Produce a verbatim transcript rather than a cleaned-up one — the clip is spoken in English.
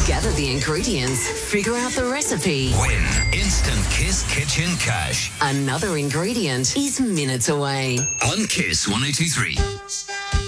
Gather the ingredients, figure out the recipe. Win instant Kiss Kitchen cash. Another ingredient is minutes away. On Kiss one oh two three.